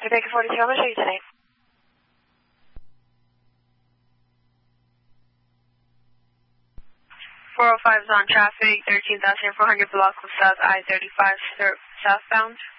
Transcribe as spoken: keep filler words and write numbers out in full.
Baker forty-two, I'm going to show you today. four oh five is on traffic, thirteen thousand four hundred block of South I thirty-five southbound.